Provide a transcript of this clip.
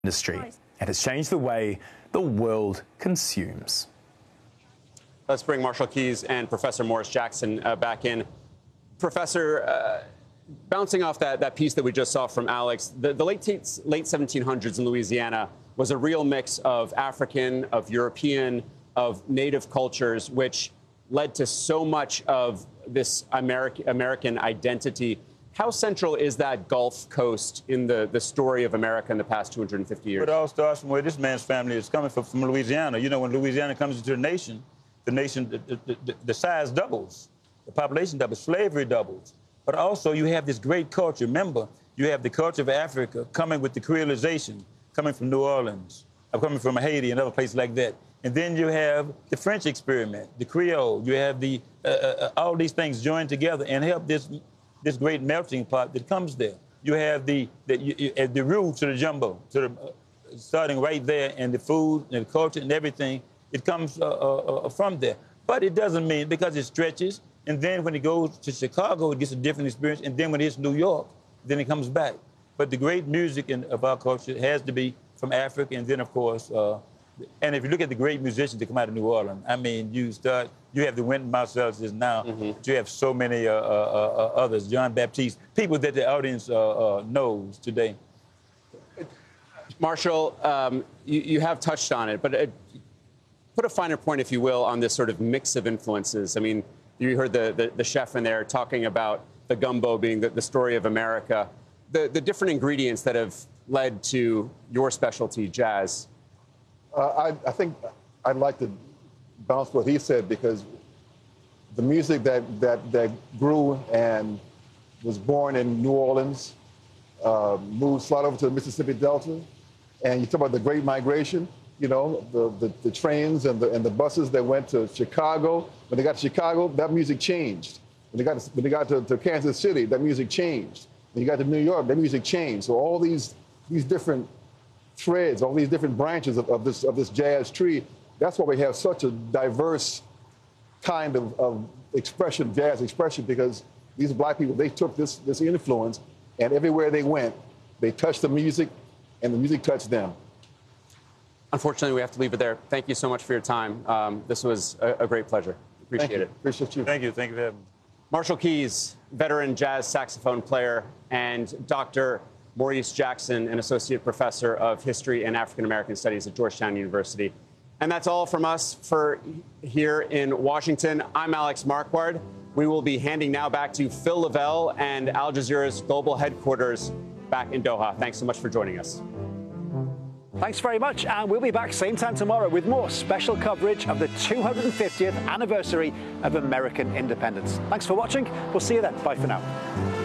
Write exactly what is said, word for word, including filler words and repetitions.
industry, and has changed the way the world consumes. Let's bring Marshall Keyes and Professor Morris Jackson uh, back in. Professor, uh, bouncing off that, that piece that we just saw from Alex, the, the late, late seventeen hundreds in Louisiana was a real mix of African, of European, of native cultures, which led to so much of this American, American identity. How central is that Gulf Coast in the, the story of America in the past two hundred fifty years? It all starts from where this man's family is coming from, from Louisiana. You know, when Louisiana comes into the nation, the nation, the, the, the, the size doubles, the population doubles, slavery doubles. But also you have this great culture. Remember, you have the culture of Africa coming with the creolization, coming from New Orleans, or coming from Haiti and other places like that. And then you have the French experiment, the Creole. You have the uh, uh, all these things joined together and help this this great melting pot that comes there. You have the the, you, you, the roots to the jumbo, to the, uh, starting right there, and the food and the culture and everything. It comes uh, uh, from there. But it doesn't mean, because it stretches, and then when it goes to Chicago, it gets a different experience, and then when it hits New York, then it comes back. But the great music in, of our culture has to be from Africa, and then, of course, uh, and if you look at the great musicians that come out of New Orleans, I mean, you start, you have the Wynton Marsalisses now, mm-hmm. but you have so many uh, uh, uh, others, John Baptiste, people that the audience uh, uh, knows today. Marshall, um, you, you have touched on it, but uh, put a finer point, if you will, on this sort of mix of influences. I mean, you heard the, the, the chef in there talking about the gumbo being the, the story of America, the, the different ingredients that have led to your specialty, jazz. Uh, I, I think I'd like to bounce what he said, because the music that, that, that grew and was born in New Orleans uh, moved slide over to the Mississippi Delta. And you talk about the Great Migration, you know, the, the, the trains and the, and the buses that went to Chicago. When they got to Chicago, that music changed. When they got to, when they got to, to Kansas City, that music changed. When you got to New York, that music changed. So all these, these different threads, all these different branches of, of, this, of this jazz tree, that's why we have such a diverse kind of, of expression, jazz expression, because these black people, they took this, this influence, and everywhere they went, they touched the music, and the music touched them. Unfortunately, we have to leave it there. Thank you so much for your time. Um, this was a, a great pleasure. Appreciate Thank you. it. Appreciate you. Thank you. Thank you for having me. Marshall Keyes, veteran jazz saxophone player, and Doctor Maurice Jackson, an associate professor of history and African American studies at Georgetown University. And that's all from us for here in Washington. I'm Alex Marquardt. We will be handing now back to Phil Lavelle and Al Jazeera's global headquarters back in Doha. Thanks so much for joining us. Thanks very much, and we'll be back same time tomorrow with more special coverage of the two hundred fiftieth anniversary of American independence. Thanks for watching. We'll see you then. Bye for now.